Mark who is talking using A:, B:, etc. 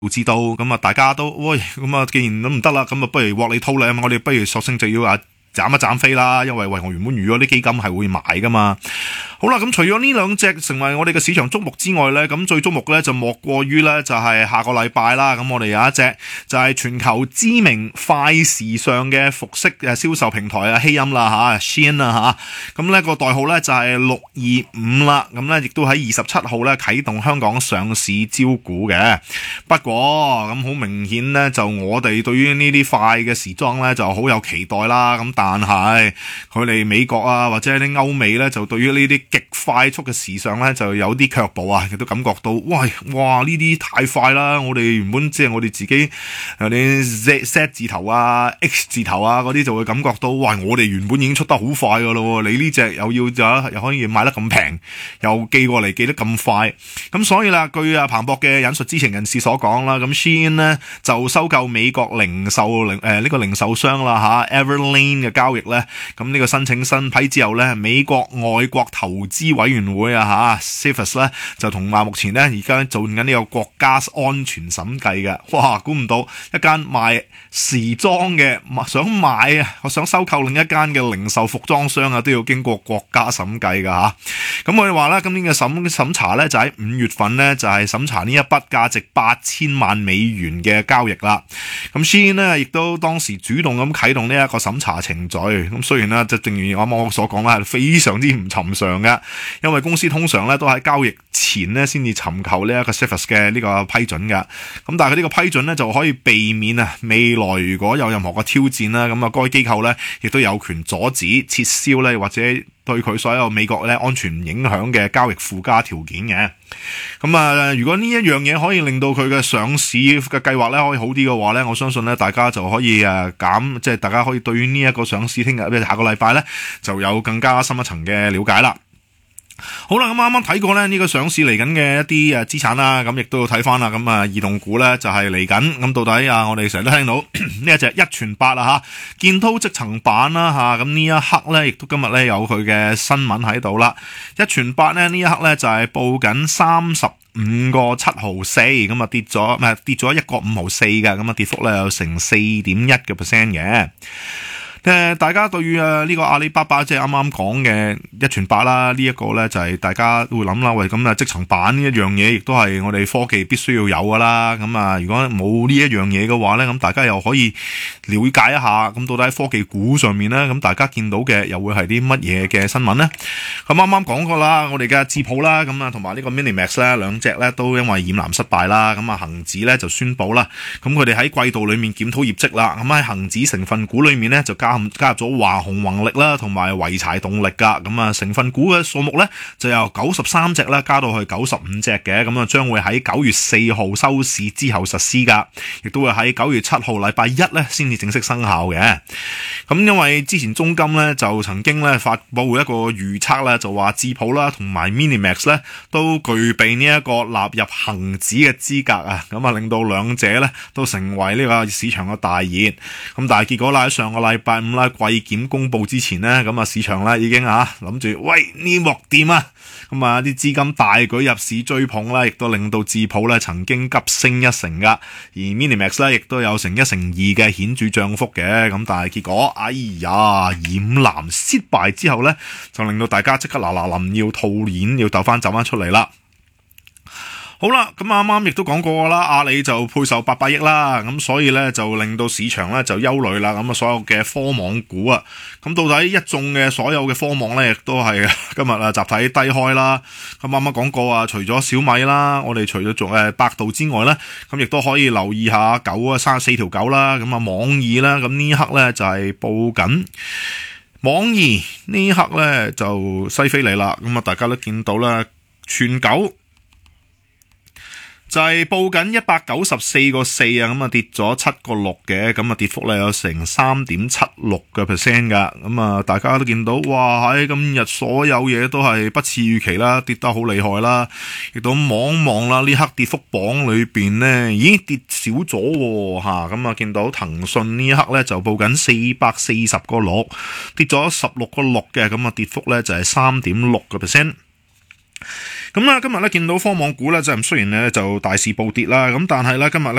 A: 知道咁啊，大家都喂咁啊，既然都唔得啦，咁啊不如獲利套利啊，我哋不如索性就要斬一斬飛啦，因為我原本預咗啲基金係會買噶嘛。好啦，咁除咗呢兩隻成為我哋嘅市場矚目之外呢，咁最矚目呢就莫過於呢就係下個禮拜啦。咁我哋有一隻就係全球知名快時尚嘅服飾銷售平台希音啦Shein 啦咁呢個代號呢就係625啦。咁呢亦都喺27號呢啟動香港上市招股嘅。不過咁好明顯呢，就我哋對於呢啲快嘅時裝呢就好有期待啦。咁但係佢哋美國或者啲歐美呢，就對於呢啲極快速嘅時尚呢就有啲卻步亦都感覺到哇呢啲太快啦！我哋原本即係我哋自己有啲 Z 字頭X 字頭嗰啲就會感覺到哇，我哋原本已經出得好快噶咯，你呢隻又可以賣得咁平，又寄過嚟寄得咁快，咁所以啦，據彭博嘅引述知情人士所講啦，咁 Shein 呢就收購美國零售呢個零售商啦Everlane 嘅交易呢，咁呢個申請新批之後呢，美國外國投資委員會CFIUS 呢就同目前呢而家做緊呢個國家安全審計嘅，哇！估唔到一間賣時裝嘅我想收購另一間嘅零售服裝商都要經過國家審計噶咁我哋話呢，今年嘅審查呢就喺5月份呢就係審查呢一筆價值8000萬美元嘅交易啦。咁 Shein 呢亦都當時主動咁啟動呢一個審查程序。咁雖然呢，就正如啱啱我所講啦，係非常之唔尋常嘅，因為公司通常呢都喺交易前呢先至尋求呢一個 CFIUS 嘅呢個批准嘅。咁但係佢呢個批准呢就可以避免未來如果有任何嘅挑戰啦，咁該機構呢亦都有權阻止、撤銷呢或者對佢所有美國呢安全影響嘅交易附加條件嘅。咁如果呢一樣嘢可以令到佢嘅上市嘅計劃呢可以好啲嘅話呢，我相信呢大家就可以即係大家可以對於呢一個上市下個禮拜呢就有更加深一層嘅了解啦。好啦，咁啱啱睇過呢個上市嚟緊嘅一啲資產啦，咁亦都要睇翻啦。咁異動股呢就係嚟緊，咁到底我哋成日都聽到呢一隻1傳8啦建滔積層板啦咁呢一刻呢亦都今日呢有佢嘅新聞喺度啦。1傳8呢一刻呢就係報緊35個7毫4，咁跌咗1個5毫4嘅，咁跌幅呢有成 4.1% 嘅。大家對於呢個阿里巴巴即係啱啱講嘅1傳8啦，呢一個呢就係大家都會諗啦，喂，咁積層板呢一樣嘢亦都係我哋科技必須要有噶啦。咁如果冇呢一樣嘢嘅話呢，咁大家又可以了解一下，咁到底喺科技股上面呢，咁大家見到嘅又會係啲乜嘢嘅新聞呢？咁啱啱講過啦，我哋嘅智譜啦，咁同埋呢個 Minimax 咧，兩隻呢都因為染藍失敗啦，咁恒指呢就宣布啦，咁佢哋喺季度裏面檢討業績啦，咁喺恒指成分股裏面呢就加入咗華虹宏力啦，同埋濰柴動力噶。咁成分股嘅數目呢就由93隻啦加到去95隻嘅。咁將會喺9月4號收市之後實施噶，亦都會喺9月7號禮拜一呢先至正式生效嘅。咁因為之前中金呢就曾經呢發布一個預測呢，就話智譜啦同埋 Minimax 呢都具備呢一個納入恒指嘅資格啊，咁令到兩者呢都成為呢個市場嘅大熱。咁但係結果喺上個禮拜五啦，季檢公布之前呢，咁市場咧已經諗住喂呢鑊掂啊，咁啲資金大舉入市追捧啦，亦都令到智譜咧曾經急升1成噶，而 Minimax 咧亦都有成1成2嘅顯著漲幅嘅。咁但係結果哎呀染藍失敗之後咧，就令到大家即刻嗱臨要套現，要走翻出嚟啦。好啦，咁啱啱亦都講過啦，阿里就配售800億啦，咁所以咧就令到市場咧就憂慮啦，咁所有嘅科網股咁到底一眾嘅所有嘅科網咧，亦都係今日集體低開啦。咁啱啱講過除咗小米啦，我哋除咗做百度之外咧，咁亦都可以留意下4條狗啦，咁網易啦，咁呢刻咧就係報緊。網易呢刻咧就西非嚟啦，咁大家都見到啦，全狗就係報緊194個4啊，咁跌咗7個6嘅，咁跌幅咧有成 3.76% 噶，咁大家都見到，哇喺今日所有嘢都係不似預期啦，跌得好厲害啦，亦都望啦，呢刻跌幅榜裏邊呢已經跌少咗吓，咁見到騰訊呢一刻咧就報緊440個6，跌咗16個6嘅，咁跌幅咧就係 3.6%。咁今日咧見到科網股咧，就雖然咧就大市暴跌啦，咁但係咧今日咧